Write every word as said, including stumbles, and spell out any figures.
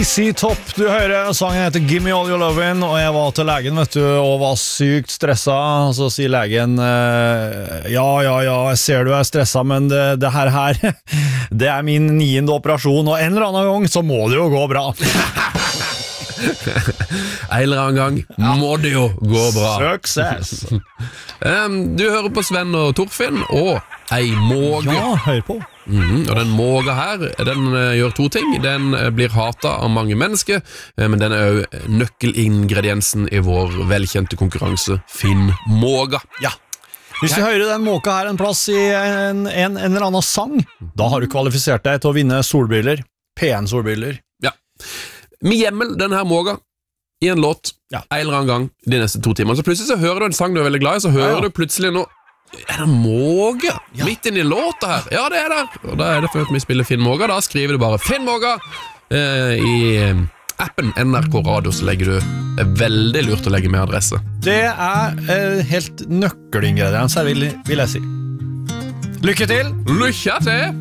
Si topp, du hører sangen heter Gimme All Your Lovin', og jeg var til legen, vet du, og var sykt stressa, så sier legen ja, ja, ja, jeg ser du er stressa, men det, det her her det er min niende operasjon, og en eller annen gang så må det jo gå bra. En eller annen gang ja. Må det jo gå bra. Success. um, Du hører på Sven og Torfinn og ei måge. Ja, hør på. Mm-hmm. Og den måga her, den uh, gjør to ting. Den uh, blir hatet av mange mennesker, uh, men den er jo nøkkelingrediensen i vår velkjente konkurranse Finn måga. Ja. Hvis du hører den måka her en plass i en, en, en eller annen sang, da har du kvalifisert deg til å vinne solbriller. P N solbriller. Ja. Vi gjemmer den her måga i en låt ja. En eller annen gang de neste to timene. Så plutselig så hører du en sang du er veldig glad i, så hører ja, ja. Du plutselig noe. Er det måge? Ja. Midt inn i låta her? Ja, det er det. Og da er det for at vi spiller Finn måga. Da skriver du bare Finn måga eh, i appen N R K Radio, så legger du det er veldig lurt å legge med adresse. Det er eh, helt nøkkelingrediens her, vil, vil jeg si. Lykke til! Lykke til!